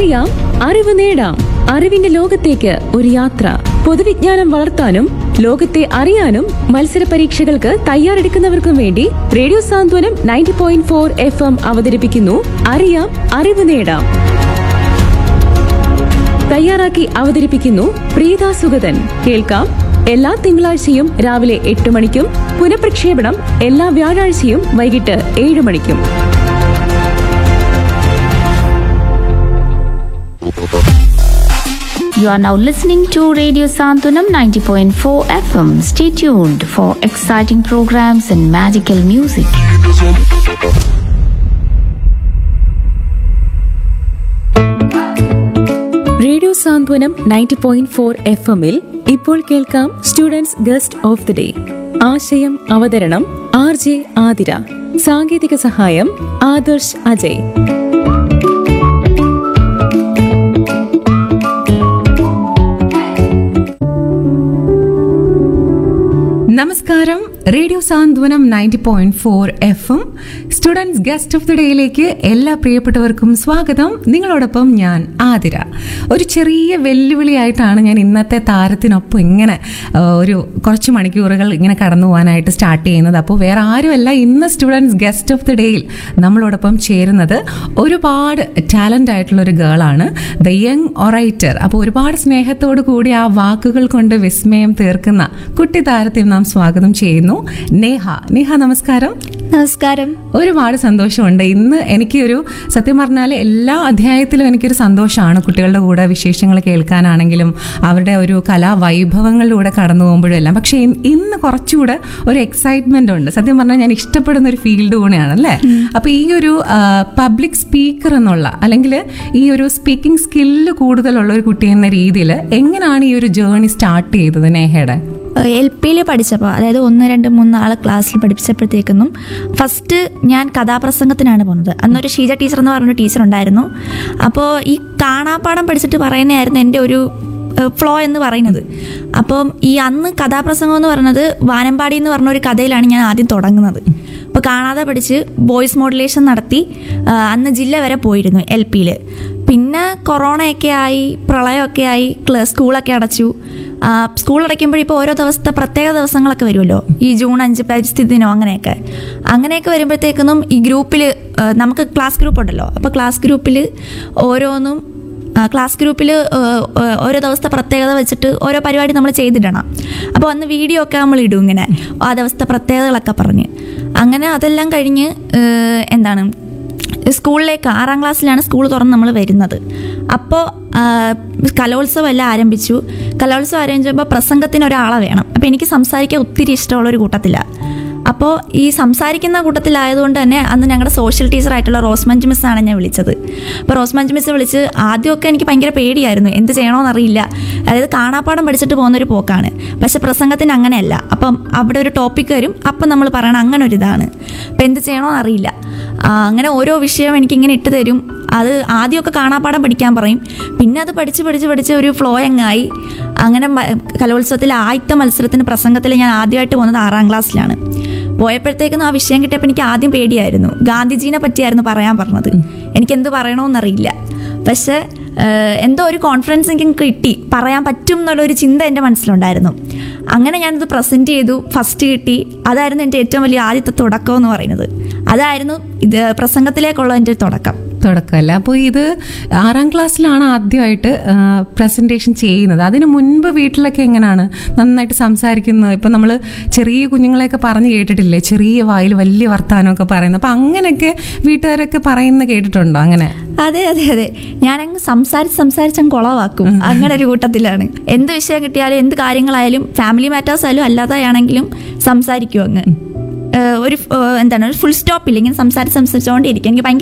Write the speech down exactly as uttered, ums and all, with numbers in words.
അറിയാം, അറിവ് നേടാം. അറിവിന്റെ ലോകത്തേക്ക് ഒരു യാത്ര. പൊതുവിജ്ഞാനം വളർത്താനും ലോകത്തെ അറിയാനും മത്സര പരീക്ഷകൾക്ക് തയ്യാറെടുക്കുന്നവർക്കും വേണ്ടി റേഡിയോ സാന്ത്വനം ninety point four F M അവതരിപ്പിക്കുന്നു അറിയാം, അറിവ് നേടാം. തയ്യാറാക്കി അവതരിപ്പിക്കുന്നു പ്രീത സുഗതൻ. കേൾക്കാം എല്ലാ തിങ്കളാഴ്ചയും രാവിലെ എട്ട് മണിക്കും പുനഃപ്രക്ഷേപണം എല്ലാ വ്യാഴാഴ്ചയും വൈകിട്ട് ഏഴ് മണിക്കും. You are now listening to Radio Santunam ninety point four F M. Stay tuned for exciting programs and magical music. Radio Santhwanam ninety point four F എമ്മിൽ ഇപ്പോൾ കേൾക്കാം students guest of the day. ആശയം അവതരണം R J Athira. സാങ്കേതിക സഹായം ആദർശ് അജയ്. നമസ്കാരം. Radio Santhwanam ninety point four F M students guest of the ഡേയിലേക്ക് എല്ലാ പ്രിയപ്പെട്ടവർക്കും സ്വാഗതം. നിങ്ങളോടൊപ്പം ഞാൻ ആതിര. ഒരു ചെറിയ വെല്ലുവിളിയായിട്ടാണ് ഞാൻ ഇന്നത്തെ താരത്തിനൊപ്പം ഇങ്ങനെ ഒരു കുറച്ച് മണിക്കൂറുകൾ ഇങ്ങനെ കടന്നു പോകാനായിട്ട് സ്റ്റാർട്ട് ചെയ്യുന്നത്. അപ്പോൾ വേറെ ആരുമല്ല, ഇന്ന് സ്റ്റുഡൻസ് ഗസ്റ്റ് ഓഫ് ദി ഡേയിൽ നമ്മളോടൊപ്പം ചേരുന്നത് ഒരുപാട് ടാലൻ്റ് ആയിട്ടുള്ള ഒരു ഗേളാണ്, ദ യങ് ഒറൈറ്റർ. അപ്പോൾ ഒരുപാട് സ്നേഹത്തോടു കൂടി ആ വാക്കുകൾ കൊണ്ട് വിസ്മയം തീർക്കുന്ന കുട്ടി താരത്തെ നാം സ്വാഗതം ചെയ്യുന്നു. നേഹ. നേഹ നമസ്കാരം. നമസ്കാരം. ഒരുപാട് സന്തോഷമുണ്ട്. ഇന്ന് എനിക്ക് ഒരു സത്യം പറഞ്ഞാൽ എല്ലാ അധ്യായത്തിലും എനിക്കൊരു സന്തോഷമാണ് കുട്ടികളുടെ കൂടെ വിശേഷങ്ങൾ കേൾക്കാനാണെങ്കിലും അവരുടെ ഒരു കലാവൈഭവങ്ങളിലൂടെ കടന്നു പോകുമ്പോഴും എല്ലാം. പക്ഷെ ഇന്ന് കുറച്ചുകൂടെ ഒരു എക്സൈറ്റ്മെന്റ് ഉണ്ട്. സത്യം പറഞ്ഞാൽ ഞാൻ ഇഷ്ടപ്പെടുന്ന ഒരു ഫീൽഡ് കൂടെയാണ് അല്ലേ. അപ്പൊ ഈ ഒരു പബ്ലിക് സ്പീക്കർ എന്നുള്ള അല്ലെങ്കിൽ ഈ ഒരു സ്പീക്കിംഗ് സ്കില്ല് കൂടുതലുള്ള ഒരു കുട്ടി എന്ന രീതിയിൽ എങ്ങനെയാണ് ഈ ഒരു ജേർണി സ്റ്റാർട്ട് ചെയ്തത് നേഹയുടെ? എൽ പിയിൽ പഠിച്ചപ്പോൾ, അതായത് ഒന്ന് രണ്ട് മൂന്ന് ആളെ ക്ലാസ്സിൽ പഠിപ്പിച്ചപ്പോഴത്തേക്കൊന്നും ഫസ്റ്റ് ഞാൻ കഥാപ്രസംഗത്തിനാണ് പോകുന്നത്. അന്നൊരു ഷീജ ടീച്ചർ എന്ന് പറഞ്ഞൊരു ടീച്ചർ ഉണ്ടായിരുന്നു. അപ്പോൾ ഈ കാണാപ്പാഠം പഠിച്ചിട്ട് പറയുന്നതായിരുന്നു എൻ്റെ ഒരു ഫ്ലോ എന്ന് പറയുന്നത്. അപ്പം ഈ അന്ന് കഥാപ്രസംഗം എന്ന് പറയുന്നത് വാനമ്പാടി എന്ന് പറഞ്ഞ ഒരു കഥയിലാണ് ഞാൻ ആദ്യം തുടങ്ങുന്നത്. അപ്പോൾ കാണാതെ പഠിച്ച് വോയിസ് മോഡുലേഷൻ നടത്തി അന്ന് ജില്ല വരെ പോയിരുന്നു എൽ പിയിൽ. പിന്നെ കൊറോണയൊക്കെ ആയി, പ്രളയമൊക്കെ ആയി, സ്കൂളൊക്കെ അടച്ചു. സ്കൂൾ അടയ്ക്കുമ്പോഴിപ്പോൾ ഓരോ ദിവസത്തെ പ്രത്യേക ദിവസങ്ങളൊക്കെ വരുമല്ലോ, ഈ ജൂൺ അഞ്ച് പരിസ്ഥിതി ദിനം അങ്ങനെയൊക്കെ അങ്ങനെയൊക്കെ വരുമ്പോഴത്തേക്കൊന്നും ഈ ഗ്രൂപ്പിൽ നമുക്ക് ക്ലാസ് ഗ്രൂപ്പ് ഉണ്ടല്ലോ. അപ്പോൾ ക്ലാസ് ഗ്രൂപ്പിൽ ഓരോന്നും ക്ലാസ് ഗ്രൂപ്പിൽ ഓരോ ദിവസത്തെ പ്രത്യേകത വെച്ചിട്ട് ഓരോ പരിപാടി നമ്മൾ ചെയ്തിടണം. അപ്പോൾ അന്ന് വീഡിയോ ഒക്കെ നമ്മൾ ഇടും ഇങ്ങനെ ആ ദിവസത്തെ പ്രത്യേകതകളൊക്കെ പറഞ്ഞ്. അങ്ങനെ അതെല്ലാം കഴിഞ്ഞ് എന്താണ് സ്കൂളിലേക്ക് ആറാം ക്ലാസ്സിലാണ് സ്കൂൾ തുറന്ന് നമ്മൾ വരുന്നത്. അപ്പോൾ കലോത്സവം എല്ലാം ആരംഭിച്ചു. കലോത്സവം ആരംഭിച്ചപ്പോൾ പ്രസംഗത്തിന് ഒരാളെ വേണം. അപ്പോൾ എനിക്ക് സംസാരിക്കാൻ ഒത്തിരി ഇഷ്ടമുള്ളൊരു കൂട്ടത്തിലാണ്. അപ്പോൾ ഈ സംസാരിക്കുന്ന കൂട്ടത്തിലായതുകൊണ്ട് തന്നെ അന്ന് ഞങ്ങളുടെ സോഷ്യൽ ടീച്ചറായിട്ടുള്ള റോസ്മഞ്ച് മിസ്സാണ് ഞാൻ വിളിച്ചത്. അപ്പോൾ റോസ്മഞ്ച് മിസ്സ് വിളിച്ച് ആദ്യമൊക്കെ എനിക്ക് ഭയങ്കര പേടിയായിരുന്നു, എന്ത് ചെയ്യണമെന്നറിയില്ല. അതായത് കാണാപ്പാഠം പഠിച്ചിട്ട് പോകുന്നൊരു പോക്കാണ്. പക്ഷെ പ്രസംഗത്തിന് അങ്ങനെയല്ല. അപ്പം അവിടെ ഒരു ടോപ്പിക് വരും, അപ്പം നമ്മൾ പറയണം അങ്ങനെ ഒരു ഇതാണ്. അപ്പം എന്ത് ചെയ്യണമെന്നറിയില്ല. അങ്ങനെ ഓരോ വിഷയം എനിക്കിങ്ങനെ ഇട്ട് തരും. അത് ആദ്യമൊക്കെ കാണാപ്പാഠം പഠിക്കാൻ പറയും. പിന്നെ അത് പഠിച്ച് പഠിച്ച് പഠിച്ച് ഒരു ഫ്ലോ അങ്ങായി. അങ്ങനെ കലോത്സവത്തിൽ ആദ്യത്തെ മത്സരത്തിന് പ്രസംഗത്തിൽ ഞാൻ ആദ്യമായിട്ട് പോകുന്നത് ആറാം ക്ലാസ്സിലാണ്. പോയപ്പോഴത്തേക്കും ആ വിഷയം കിട്ടിയപ്പോൾ എനിക്ക് ആദ്യം പേടിയായിരുന്നു. ഗാന്ധിജീനെ പറ്റിയായിരുന്നു പറയാൻ പറഞ്ഞത്. എനിക്കെന്ത് പറയണമെന്നറിയില്ല. പക്ഷേ എന്തോ ഒരു കോൺഫിഡൻസ് എനിക്ക് കിട്ടി, പറയാൻ പറ്റും എന്നുള്ളൊരു ചിന്ത എൻ്റെ മനസ്സിലുണ്ടായിരുന്നു. അങ്ങനെ ഞാനിത് പ്രസൻറ്റ് ചെയ്തു, ഫസ്റ്റ് കിട്ടി. അതായിരുന്നു എൻ്റെ ഏറ്റവും വലിയ ആദ്യത്തെ തുടക്കം എന്ന് പറയുന്നത്. അതായിരുന്നു ഇത് പ്രസംഗത്തിലേക്കുള്ള എൻ്റെ തുടക്കം. തുടക്കമല്ല. അപ്പോൾ ഇത് ആറാം ക്ലാസ്സിലാണ് ആദ്യമായിട്ട് പ്രസൻറ്റേഷൻ ചെയ്യുന്നത്. അതിന് മുൻപ് വീട്ടിലൊക്കെ എങ്ങനെയാണ് നന്നായിട്ട് സംസാരിക്കുന്നത്? ഇപ്പം നമ്മൾ ചെറിയ കുഞ്ഞുങ്ങളെയൊക്കെ പറഞ്ഞ് കേട്ടിട്ടില്ലേ, ചെറിയ വായിൽ വലിയ വർത്താനമൊക്കെ പറയുന്നത്. അപ്പം അങ്ങനെയൊക്കെ വീട്ടുകാരൊക്കെ പറയുന്നത് കേട്ടിട്ടുണ്ടോ? അങ്ങനെ അതെ അതെ അതെ ഞാനങ്ങ് സംസാരിച്ച് സംസാരിച്ചങ്ങ് കുളവാക്കും. അങ്ങനെ ഒരു കൂട്ടത്തിലാണ്. എന്ത് വിഷയം കിട്ടിയാലും എന്ത് കാര്യങ്ങളായാലും ഫാമിലി മാറ്റേഴ്സ് ആയാലും അല്ലാതെ ആണെങ്കിലും സംസാരിക്കും. അങ്ങ് ഒരു എന്താണ് ഒരു ഫുൾ സ്റ്റോപ്പില്ല, ഇങ്ങനെ സംസാരിച്ച് സംസാരിച്ചുകൊണ്ടിരിക്കും. എനിക്ക് ഭയങ്കര